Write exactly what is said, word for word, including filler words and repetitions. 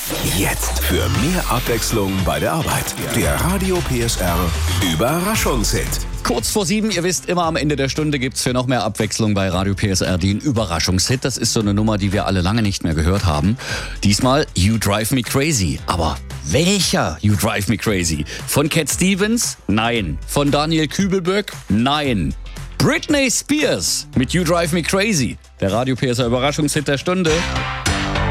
Jetzt für mehr Abwechslung bei der Arbeit. Der Radio P S R Überraschungshit. Kurz vor sieben, ihr wisst, immer am Ende der Stunde gibt's für noch mehr Abwechslung bei Radio P S R den Überraschungshit. Das ist so eine Nummer, die wir alle lange nicht mehr gehört haben. Diesmal You Drive Me Crazy. Aber welcher You Drive Me Crazy? Von Cat Stevens? Nein. Von Daniel Kübelböck? Nein. Britney Spears mit You Drive Me Crazy. Der Radio P S R Überraschungshit der Stunde.